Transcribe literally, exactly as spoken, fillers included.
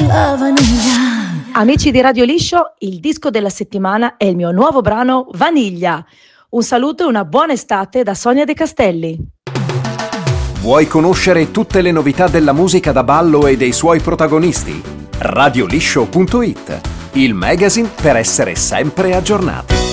la vaniglia. Amici di Radio Liscio, il disco della settimana è il mio nuovo brano Vaniglia. Un saluto e una buona estate da Sonia De Castelli. Vuoi conoscere tutte le novità della musica da ballo e dei suoi protagonisti? radio liscio punto it, il magazine per essere sempre aggiornati.